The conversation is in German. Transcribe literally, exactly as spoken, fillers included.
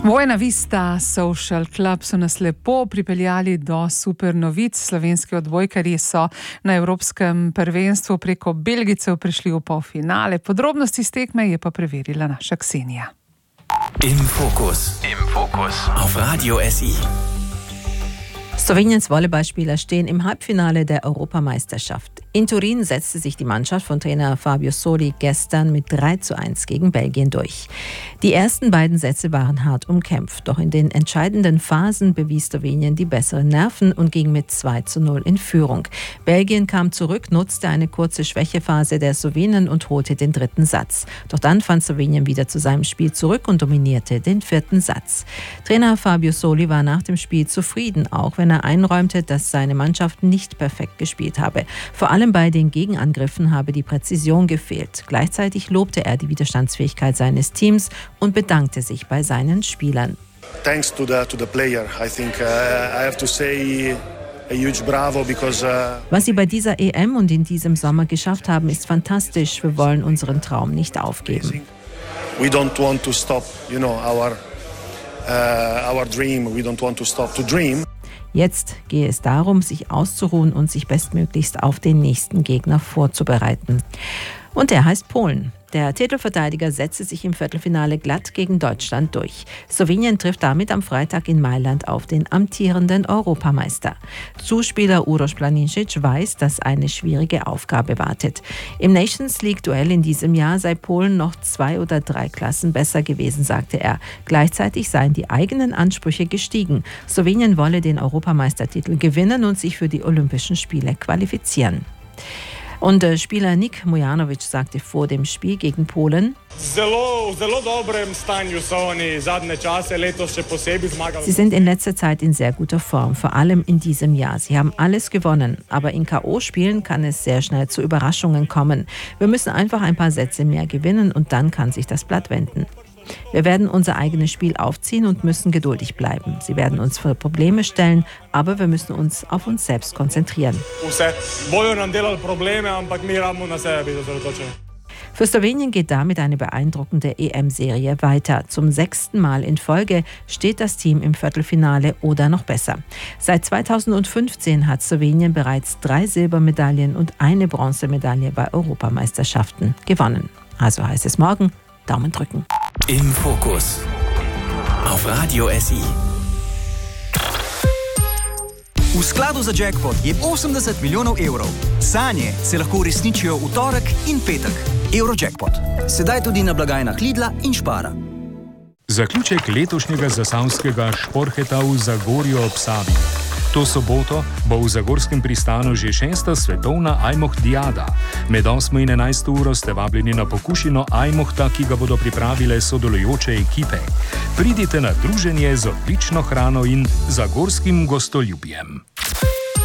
Buena Vista Social Club so nas lepo pripeljali do super novic. Slovenski odbojkarji so na evropskem prvenstvu preko Belgijcev prišli v polfinale. Podrobnosti z tekme je pa preverila naša Ksenija. Im Fokus. Im Fokus. Auf Radio S I. Sloweniens Volleyballspieler stehen im Halbfinale der Europameisterschaft. In Turin setzte sich die Mannschaft von Trainer Fabio Soli gestern mit drei zu eins gegen Belgien durch. Die ersten beiden Sätze waren hart umkämpft, doch in den entscheidenden Phasen bewies Slowenien die besseren Nerven und ging mit zwei zu null in Führung. Belgien kam zurück, nutzte eine kurze Schwächephase der Slowenen und holte den dritten Satz. Doch dann fand Slowenien wieder zu seinem Spiel zurück und dominierte den vierten Satz. Trainer Fabio Soli war nach dem Spiel zufrieden, auch wenn er einräumte, dass seine Mannschaft nicht perfekt gespielt habe. Vor allem bei den Gegenangriffen habe die Präzision gefehlt. Gleichzeitig lobte er die Widerstandsfähigkeit seines Teams und bedankte sich bei seinen Spielern. Thanks to the to the player. I think uh, I have to say a huge bravo because uh, Was sie bei dieser E M und in diesem Sommer geschafft haben, ist fantastisch. Wir wollen unseren Traum nicht aufgeben. We don't want to stop, you know, our uh, our dream. We don't want to stop to dream. Jetzt gehe es darum, sich auszuruhen und sich bestmöglichst auf den nächsten Gegner vorzubereiten. Und der heißt Polen. Der Titelverteidiger setzte sich im Viertelfinale glatt gegen Deutschland durch. Slowenien trifft damit am Freitag in Mailand auf den amtierenden Europameister. Zuspieler Uroš Planinšič weiß, dass eine schwierige Aufgabe wartet. Im Nations League-Duell in diesem Jahr sei Polen noch zwei oder drei Klassen besser gewesen, sagte er. Gleichzeitig seien die eigenen Ansprüche gestiegen. Slowenien wolle den Europameistertitel gewinnen und sich für die Olympischen Spiele qualifizieren. Und äh, Spieler Nik Mujanovic sagte vor dem Spiel gegen Polen: Sie sind in letzter Zeit in sehr guter Form, vor allem in diesem Jahr. Sie haben alles gewonnen, aber in K O-Spielen kann es sehr schnell zu Überraschungen kommen. Wir müssen einfach ein paar Sätze mehr gewinnen und dann kann sich das Blatt wenden. Wir werden unser eigenes Spiel aufziehen und müssen geduldig bleiben. Sie werden uns vor Probleme stellen, aber wir müssen uns auf uns selbst konzentrieren. Für Slowenien geht damit eine beeindruckende E M-Serie weiter. Zum sechsten Mal in Folge steht das Team im Viertelfinale oder noch besser. Seit zweitausendfünfzehn hat Slowenien bereits drei Silbermedaillen und eine Bronzemedaille bei Europameisterschaften gewonnen. Also heißt es morgen Daumen drücken. Im Fokus. Auf Radio S I. V skladu za jackpot je osemdeset milijonov evrov. Sanje se lahko uresničijo v torek in petek. Eurojackpot. Sedaj tudi na blagajnah Lidla in Spara. Zaključek letošnjega zasavskega šporheta v Zagorju ob Savi. To soboto bo v Zagorskem pristanu že šesta svetovna Ajmoh-diada. Med osmo in enajsto uro ste vabljeni na pokušino Ajmohta, ki ga bodo pripravile sodelujoče ekipe. Pridite na druženje z odlično hrano in zagorskim gostoljubjem.